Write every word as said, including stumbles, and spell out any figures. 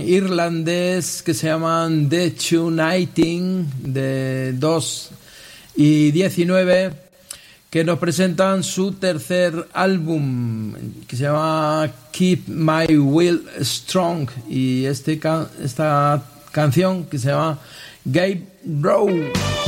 irlandés que se llaman The Tonighting, de dos y diecinueve, que nos presentan su tercer álbum, que se llama Keep My Will Strong, y este esta canción que se llama Gabe Rowe.